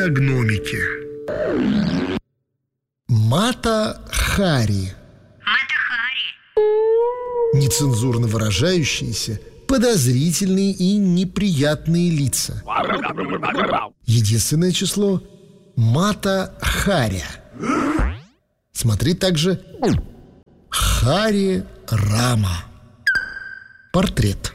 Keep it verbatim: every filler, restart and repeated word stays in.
о гномике. Мата Хари. Мата Хари. Нецензурно выражающиеся, подозрительные и неприятные лица. Единственное число – Мата Харя. Смотри также Хари Рама. Портрет.